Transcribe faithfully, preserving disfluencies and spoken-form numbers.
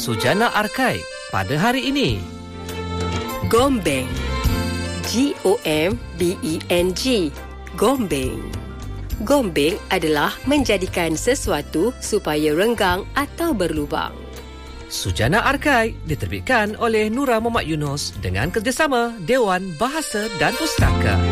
Sujana Arkai pada hari ini. Gombeng. G O M B E N G. Gombeng. Gombeng adalah menjadikan sesuatu supaya renggang atau berlubang. Sujana Arkai diterbitkan oleh Nura Muhammad Yunus dengan kerjasama Dewan Bahasa dan Pustaka.